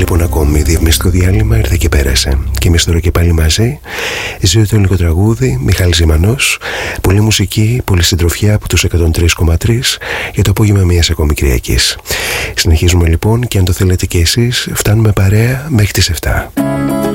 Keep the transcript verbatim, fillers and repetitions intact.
λοιπόν ακόμη διαφημιστικό διάλειμμα, ήρθε και πέρασε. Και εμείς τώρα και πάλι μαζί. Ζει το ελληνικό τραγούδι, Μιχάλης Ζημανός. Πολύ μουσική, πολύ συντροφιά από τους εκατόν τρία κόμμα τρία για το απόγευμα μιας ακόμη Κυριακής. Συνεχίζουμε λοιπόν και αν το θέλετε και εσείς, φτάνουμε παρέα μέχρι τις εφτά.